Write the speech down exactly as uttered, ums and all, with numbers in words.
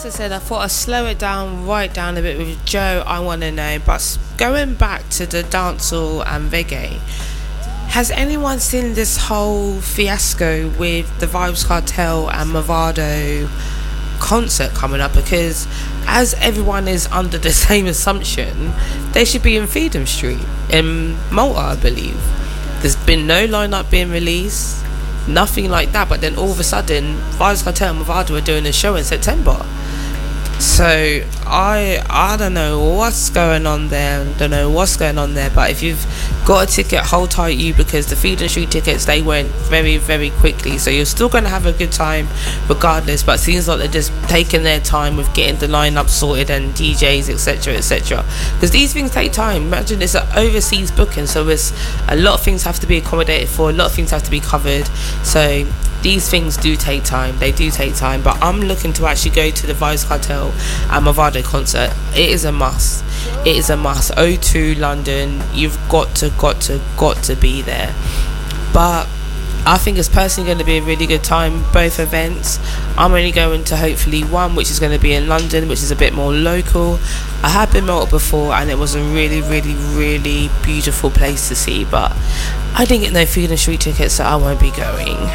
I said, I thought I'd slow it down, right down a bit with Joe. I want to know, but s- going back to the dancehall and reggae, has anyone seen this whole fiasco with the Vibes Cartel and Movado concert coming up? Because as everyone is under the same assumption, they should be in Freedom Street in Malta, I believe. There's been no lineup being released, nothing like that. But then all of a sudden, Vibes Cartel and Movado are doing a show in September. So I I don't know what's going on there. Don't know what's going on there. But if you've got a ticket, hold tight, you, because the Freedom Street tickets, they went very very quickly. So you're still going to have a good time regardless. But it seems like they're just taking their time with getting the lineup sorted and D Js, etc, etc. Because these things take time. Imagine it's an overseas booking, so it's a lot of things have to be accommodated for. A lot of things have to be covered. So these things do take time. They do take time. But I'm looking to actually go to the Vibes Cartel and Movado concert. It is a must. It is a must. O two London. You've got to, got to, got to be there. But I think it's personally going to be a really good time, both events. I'm only going to hopefully one, which is going to be in London, which is a bit more local. I have been Malta before, and it was a really, really, really beautiful place to see. But I didn't get no Freedom Street tickets, so I won't be going.